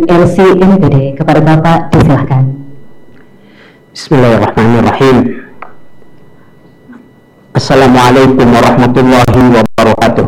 LC NPD. Kepada Bapak disilahkan. Bismillahirrahmanirrahim. Assalamualaikum warahmatullahi wabarakatuh.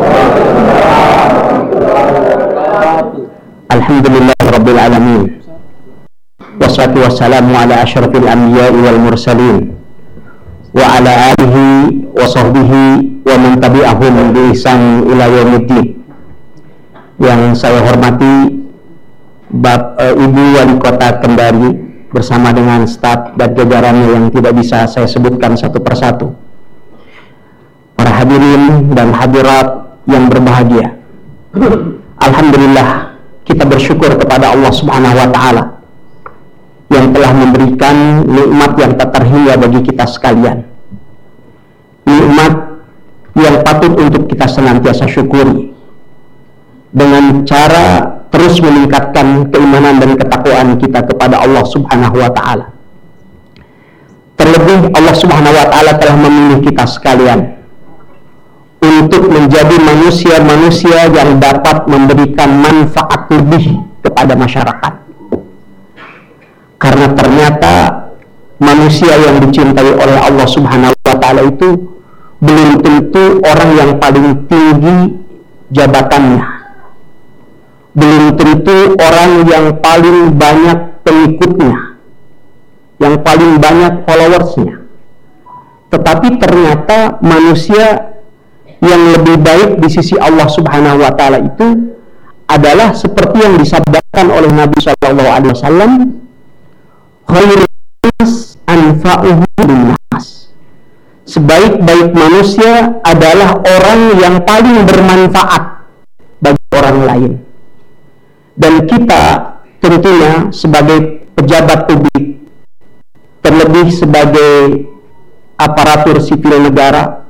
Alhamdulillahirabbil alamin. Wassalatu wassalamu ala asyrafil anbiya'i wal mursalin wa ala alihi wa sahbihi wa man tabi'ahum bi ihsan ila yaumiddin. Yang saya hormati Ibu Wali Kota Kendari bersama dengan staf dan jajarannya yang tidak bisa saya sebutkan satu persatu. Para hadirin dan hadirat yang berbahagia. Alhamdulillah, kita bersyukur kepada Allah Subhanahu wa taala yang telah memberikan nikmat yang tak terhingga bagi kita sekalian. Nikmat yang patut untuk kita senantiasa syukuri dengan cara terus meningkatkan keimanan dan ketakwaan kita kepada Allah Subhanahu wa taala. Terlebih Allah Subhanahu wa taala telah memilih kita sekalian untuk menjadi manusia-manusia yang dapat memberikan manfaat lebih kepada masyarakat. Karena ternyata manusia yang dicintai oleh Allah Subhanahu wa taala itu belum tentu orang yang paling tinggi jabatannya, belum tentu orang yang paling banyak pengikutnya, yang paling banyak followersnya. Tetapi ternyata manusia yang lebih baik di sisi Allah Subhanahu wa taala itu adalah seperti yang disabdakan oleh Nabi sallallahu alaihi wasallam, khairun nas anfa'uhum linnas. Sebaik-baik manusia adalah orang yang paling bermanfaat bagi orang lain. Dan kita tentunya sebagai pejabat publik, terlebih sebagai aparatur sipil negara,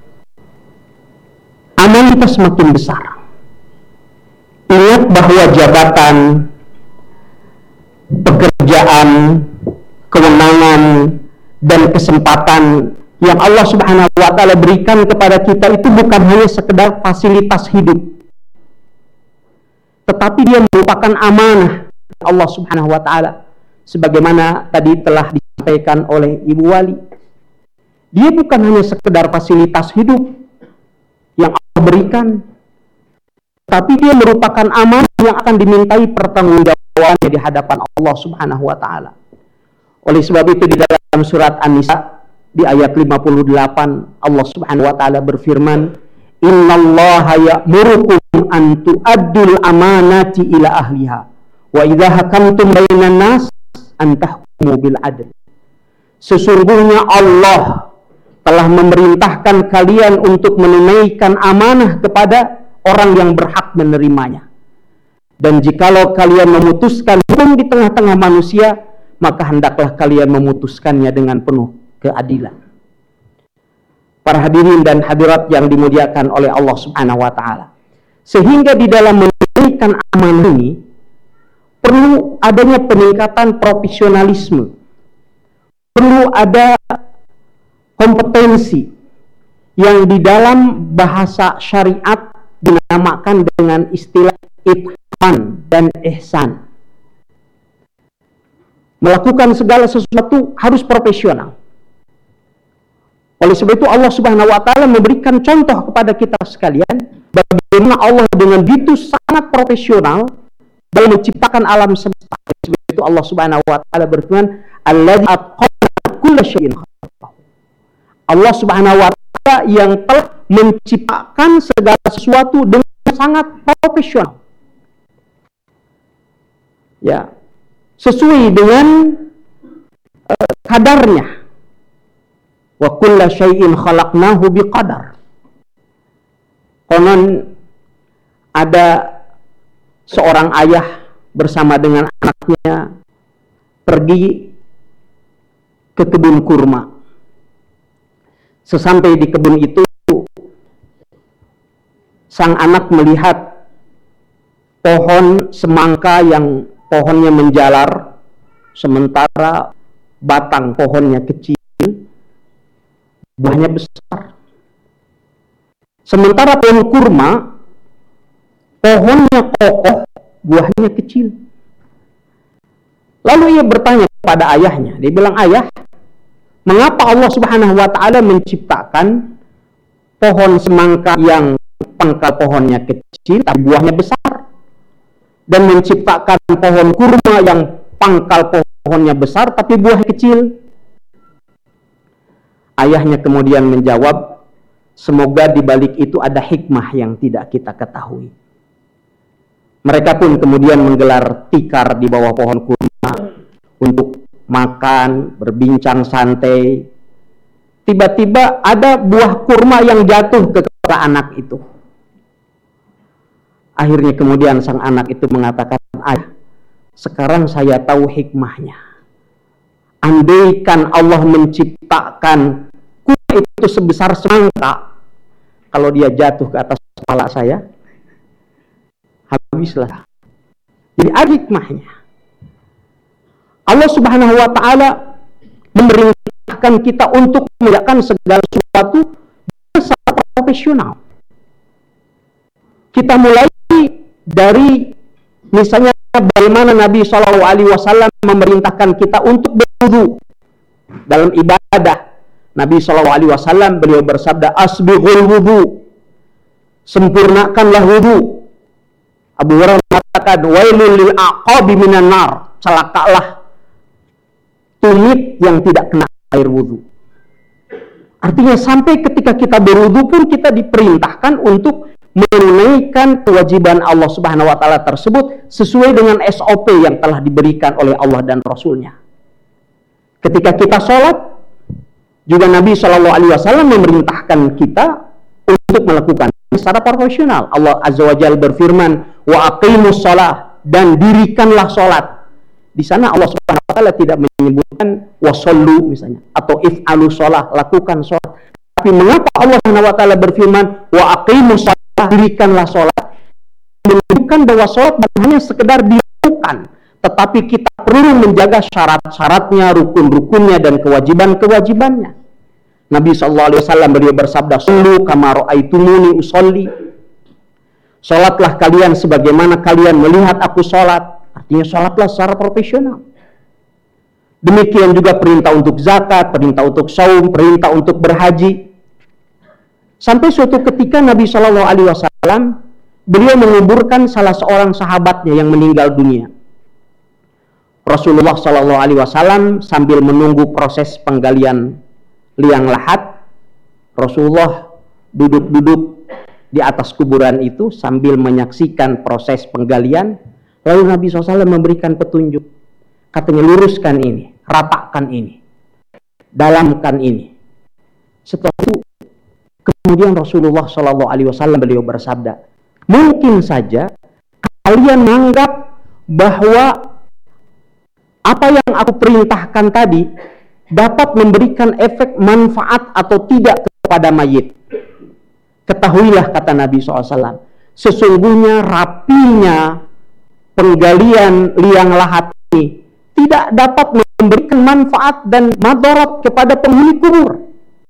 amal kita semakin besar. Ingat bahwa jabatan, pekerjaan, kewenangan, dan kesempatan yang Allah Subhanahu wa taala berikan kepada kita itu bukan hanya sekedar fasilitas hidup, tetapi dia merupakan amanah Allah Subhanahu wa taala. Sebagaimana tadi telah disampaikan oleh Ibu Wali, dia bukan hanya sekedar fasilitas hidup yang Allah berikan, tapi dia merupakan amanah yang akan dimintai pertanggungjawabannya di hadapan Allah Subhanahu wa taala. Oleh sebab itu di dalam surat An-Nisa di ayat 58 Allah Subhanahu wa taala berfirman, innallaha ya'murukum an tu'addul amanati ila ahliha wa idza hakamtum bainan nas an tahkumu bil adl. Sesungguhnya Allah telah memerintahkan kalian untuk menunaikan amanah kepada orang yang berhak menerimanya. Dan jikalau kalian memutuskan hukum di tengah-tengah manusia, maka hendaklah kalian memutuskannya dengan penuh keadilan. Para hadirin dan hadirat yang dimuliakan oleh Allah Subhanahu wa taala. Sehingga di dalam menunaikan amanah ini perlu adanya peningkatan profesionalisme. Perlu ada kompetensi yang di dalam bahasa syariat dinamakan dengan istilah itqan dan ihsan. Melakukan segala sesuatu harus profesional. Oleh sebab itu Allah Subhanahu wa taala memberikan contoh kepada kita sekalian bagaimana Allah dengan begitu sangat profesional dalam menciptakan alam semesta. Oleh sebab itu Allah Subhanahu wa taala berfirman, "Alladzi atqana kulla syai'in khalaqahu." Allah Subhanahu wa taala yang telah menciptakan segala sesuatu dengan sangat profesional. Ya, sesuai dengan kadarnya. Wa kulla syai'in khalaqnahu biqadar. Konon ada seorang ayah bersama dengan anaknya pergi ke kebun kurma. Sesampai di kebun itu, sang anak melihat pohon semangka yang pohonnya menjalar, sementara batang pohonnya kecil, buahnya besar. Sementara pohon kurma, pohonnya kokoh, buahnya kecil. Lalu ia bertanya kepada ayahnya. Dia bilang, "Ayah, mengapa Allah Subhanahu wa taala menciptakan pohon semangka yang pangkal pohonnya kecil tapi buahnya besar, dan menciptakan pohon kurma yang pangkal pohonnya besar tapi buahnya kecil?" Ayahnya kemudian menjawab, "Semoga di balik itu ada hikmah yang tidak kita ketahui." Mereka pun kemudian menggelar tikar di bawah pohon kurma untuk makan, berbincang santai. Tiba-tiba ada buah kurma yang jatuh ke kepala anak itu. Akhirnya kemudian sang anak itu mengatakan, "Ayah, sekarang saya tahu hikmahnya. Andaikan Allah menciptakan kurma itu sebesar semangka, kalau dia jatuh ke atas kepala saya, habislah." Jadi ada hikmahnya. Allah Subhanahu wa taala memerintahkan kita untuk mengerjakan segala sesuatu secara profesional. Kita mulai dari misalnya bagaimana Nabi SAW memerintahkan kita untuk berwudu dalam ibadah. Nabi SAW beliau bersabda, "Asbighul wudu," sempurnakanlah wudu. Abu Hurairah mengatakan, "Wailul lil aqabi minan nar," celakalah tumit yang tidak kena air wudu. Artinya sampai ketika kita berwudu pun kita diperintahkan untuk menunaikan kewajiban Allah Subhanahu wa taala tersebut sesuai dengan SOP yang telah diberikan oleh Allah dan Rasulnya. Ketika kita sholat, juga Nabi SAW memerintahkan kita untuk melakukan secara profesional. Allah Azza wa Jalla berfirman, "Wa aqimus shalah," dan dirikanlah sholat. Di sana Allah Subhanahu wa taala tidak menyebutkan wasallu misalnya atau if'alu shalah, lakukan sholat. Tapi mengapa Allah Subhanahu wa taala berfirman wa aqimus shalah, dirikanlah sholat? Menunjukkan bahwa sholat bukan hanya sekedar dilakukan, tetapi kita perlu menjaga syarat-syaratnya, rukun-rukunnya, dan kewajiban-kewajibannya. Nabi SAW beliau bersabda, "Sallu kama ra'aitumuni usolli." Sholatlah kalian sebagaimana kalian melihat aku sholat. Artinya sholatlah secara profesional. Demikian juga perintah untuk zakat, perintah untuk saum, perintah untuk berhaji. Sampai suatu ketika Nabi SAW beliau menguburkan salah seorang sahabatnya yang meninggal dunia. Rasulullah SAW sambil menunggu proses penggalian liang lahat, Rasulullah duduk-duduk di atas kuburan itu sambil menyaksikan proses penggalian. Lalu Nabi SAW memberikan petunjuk. Katanya, luruskan ini, rapakkan ini, dalamkan ini. Setelah itu kemudian Rasulullah SAW beliau bersabda, "Mungkin saja kalian menganggap bahwa apa yang aku perintahkan tadi dapat memberikan efek manfaat atau tidak kepada mayit. Ketahuilah," kata Nabi SAW, "sesungguhnya rapinya penggalian liang lahat ini tidak dapat memberikan manfaat dan madarat kepada penghuni kubur.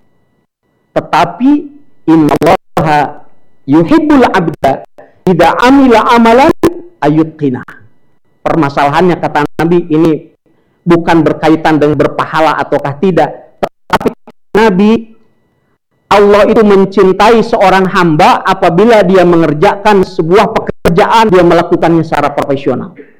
Tetapi innallaha yuhibbul abda idza amila amalan ayutqina." Permasalahannya, kata Nabi, ini bukan berkaitan dengan berpahala ataukah tidak, tetapi Nabi, Allah itu mencintai seorang hamba apabila dia mengerjakan sebuah pekerjaan, dia melakukannya secara profesional.